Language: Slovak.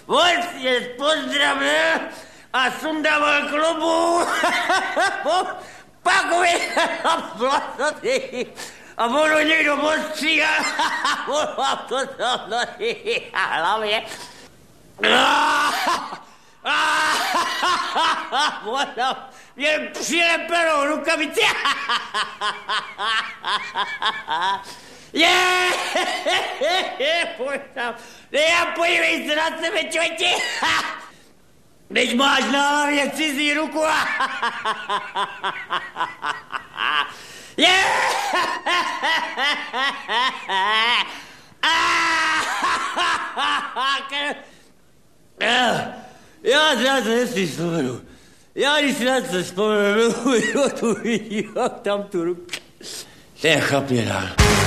Vostne pozdravím a sundával klobu. Pakuje plosoty. A ono niekto postříha. Volám to do nohy a hlavne. Volám jen přilepenou rukavici. Ja podívej se na sebe, čoči. Než máš na hlavě cizí ruku. Já se nechci vzpomenu. Já když si na to vzpomenu, tu vidím, tam tu ruku. To je chlap mě dál.